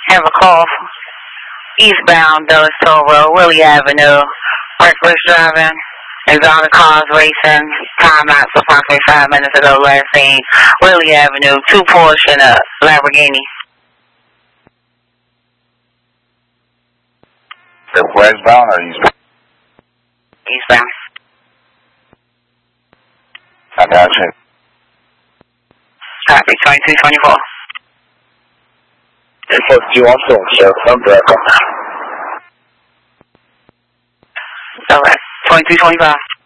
Have a call eastbound Dulles Toll Road, Willie Avenue. Reckless driving, exotic cars racing. Timeouts approximately 5 minutes ago. Last seen Willie Avenue, 2 Porsche and a Lamborghini. Westbound or eastbound? Eastbound. I got you. Copy 2224. You also, sir. I'm driving. Alright, 2225.